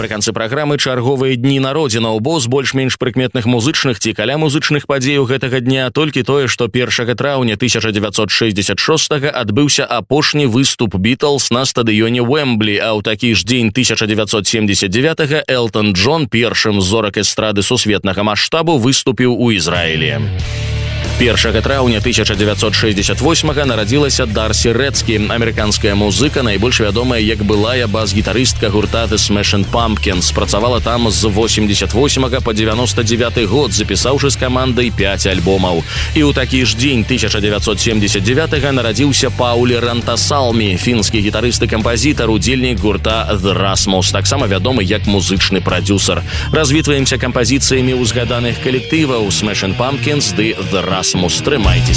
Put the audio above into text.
Напрыканцы праграмы чарговыя дні народзінаў, бо з больш-менш прыкметных музычных ці каля музычных падзеяў гэтага дня толькі тое, што 1 траўня 1966 адбыўся апошні выступ Бітлз на стадыёне Уэмблі, а ў такі ж дзень 1979 Элтон Джон, першым з зорак эстрады сусветнага маштабу, выступіў у Ізраілі. 1 траўня 1968 нарадзілася Дарсі Рэцкі, амерыканская музыка, найбольш вядомая як былая бас-гітарыстка гурта The Smashing Pumpkins. Працавала там з 88 по 99 год, запісаўшы з камандай 5 альбомаў. І ў такі ж дзень 1979 нарадзіўся Паулі Рантасалмі, фінскі гітарыст і кампазітар, удзельнік гурта The Rasmus, таксама вядомы як музычны прадзюсар. Развітваемся кампазіцыямі ўзгаданых калектываў Smashing Pumpkins ды The Rasmus. Трымайцеся.